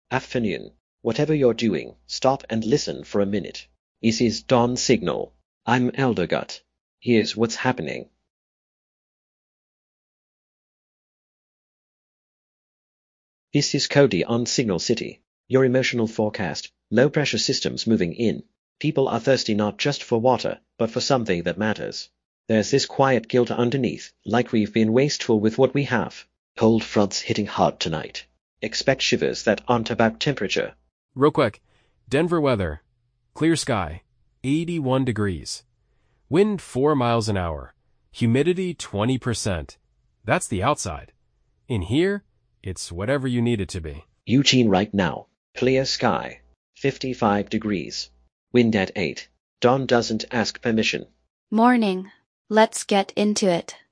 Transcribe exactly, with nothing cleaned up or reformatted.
Afternoon. Whatever you're doing, stop and listen for a minute. This is Dawn Signal. I'm Eldergut. Here's what's happening. This is Cody on Signal City. Your emotional forecast. Low pressure systems moving in. People are thirsty not just for water, but for something that matters. There's this quiet guilt underneath, like we've been wasteful with what we have. Cold fronts hitting hard tonight. Expect shivers that aren't about temperature. Real quick, Denver weather. Clear sky, eighty-one degrees. Wind four miles an hour. Humidity twenty percent. That's the outside. In here, it's whatever you need it to be. Eugene right now. Clear sky. fifty-five degrees. Wind at eight. Dawn doesn't ask permission. Morning. Let's get into it.